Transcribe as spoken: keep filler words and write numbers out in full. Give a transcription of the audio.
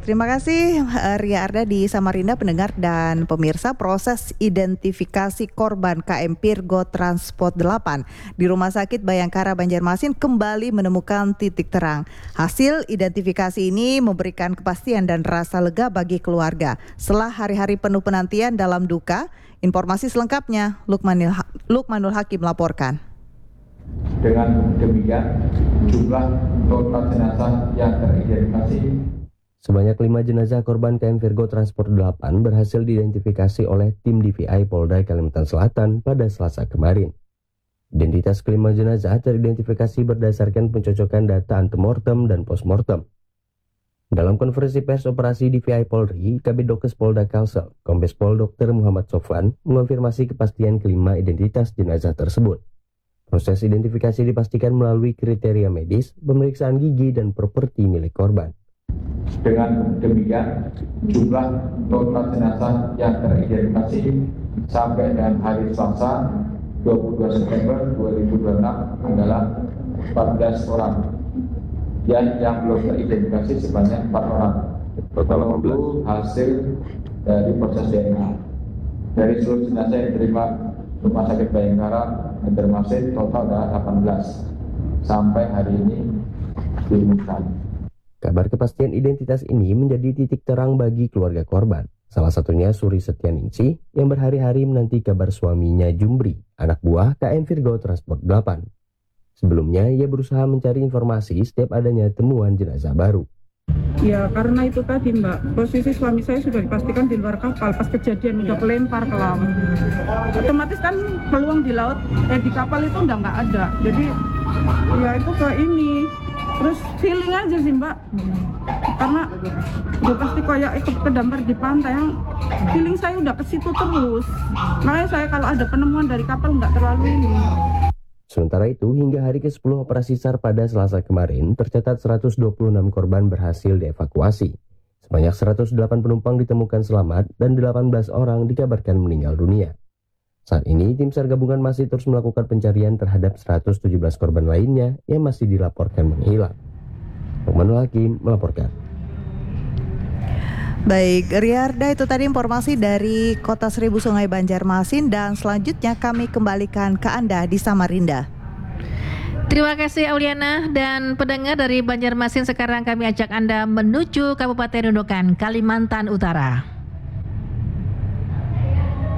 terima kasih eh, Ria Arda di Samarinda. Pendengar dan pemirsa, proses identifikasi korban K M Virgo Transport delapan di Rumah Sakit Bayangkara Banjarmasin kembali menemukan titik terang. Hasil identifikasi ini memberikan kepastian dan rasa lega bagi keluarga setelah hari-hari penuh penantian dalam duka. Informasi selengkapnya Lukmanul, Lukmanul Hakim melaporkan. Dengan demikian, jumlah total jenazah yang teridentifikasi sebanyak lima jenazah korban K M Virgo Transport delapan berhasil diidentifikasi oleh tim D V I Polda Kalimantan Selatan pada Selasa kemarin. Identitas kelima jenazah teridentifikasi berdasarkan pencocokan data antemortem dan postmortem. Dalam konferensi pers operasi D V I Polri, Kabid Dokes Polda Kalsel, Kombes Pol Dokter Muhammad Sofwan, mengonfirmasi kepastian kelima identitas jenazah tersebut. Proses identifikasi dipastikan melalui kriteria medis, pemeriksaan gigi, dan properti milik korban. Dengan demikian, jumlah total jenazah yang teridentifikasi sampai dengan hari Selasa dua puluh dua September dua ribu dua puluh enam adalah empat belas orang. Dan yang belum teridentifikasi sebanyak empat orang. Total delapan belas. Hasil dari proses D N A. Dari seluruh jenazah yang diterima Rumah Sakit Bayangkara Banjarmasin total adalah delapan belas. Sampai hari ini diumumkan. Kabar kepastian identitas ini menjadi titik terang bagi keluarga korban. Salah satunya Suri Setianingsih yang berhari-hari menanti kabar suaminya Jumbri, anak buah K M Virgo Transport delapan. Sebelumnya ia berusaha mencari informasi setiap adanya temuan jenazah baru. Ya karena itu tadi Mbak, posisi suami saya sudah dipastikan di luar kapal pas kejadian udah kelempar ke laut. Otomatis kan peluang di laut, eh di kapal itu udah nggak ada. Jadi ya itu ke ini. Terus feeling aja sih Mbak, karena udah pasti kayak ikut kedampar di pantai, yang feeling saya udah ke situ terus. Makanya saya kalau ada penemuan dari kapal nggak terlalu ini. Sementara itu, hingga hari ke sepuluh operasi SAR pada Selasa kemarin, tercatat seratus dua puluh enam korban berhasil dievakuasi. Sebanyak seratus delapan penumpang ditemukan selamat dan delapan belas orang dikabarkan meninggal dunia. Saat ini, tim SAR gabungan masih terus melakukan pencarian terhadap seratus tujuh belas korban lainnya yang masih dilaporkan menghilang. Lukmanul Hakim melaporkan. Baik, Riarda, itu tadi informasi dari Kota Seribu Sungai Banjarmasin, dan selanjutnya kami kembalikan ke Anda di Samarinda. Terima kasih Auliana dan pendengar dari Banjarmasin. Sekarang kami ajak Anda menuju Kabupaten Nunukan, Kalimantan Utara.